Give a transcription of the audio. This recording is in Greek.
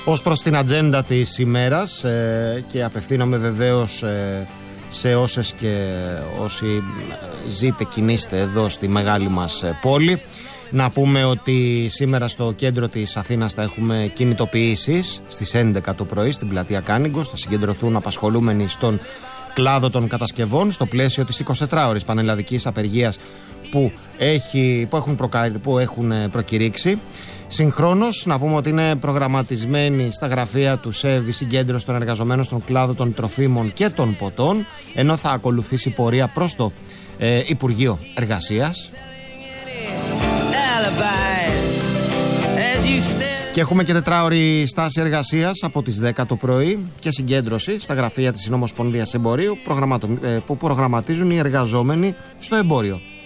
Ως προς την ατζέντα της ημέρας, και απευθύνομαι βεβαίως σε όσες και όσοι ζείτε, κινείστε εδώ στη μεγάλη μας πόλη, να πούμε ότι σήμερα στο κέντρο της Αθήνας θα έχουμε κινητοποιήσεις στις 11 το πρωί στην πλατεία Κάνιγκος. Θα συγκεντρωθούν απασχολούμενοι στον κλάδο των κατασκευών στο πλαίσιο της 24ωρης πανελλαδικής απεργίας που έχουν προκηρύξει. Συγχρόνως, να πούμε ότι είναι προγραμματισμένη στα γραφεία του ΣΕΒ η συγκέντρωση των εργαζομένων στον κλάδο των τροφίμων και των ποτών, ενώ θα ακολουθήσει πορεία προς το Υπουργείο Εργασίας. Και έχουμε και 4ωρη στάση εργασίας από τις 10 το πρωί και συγκέντρωση στα γραφεία της Συνομοσπονδίας Εμπορίου που προγραμματίζουν οι εργαζόμενοι στο εμπόριο.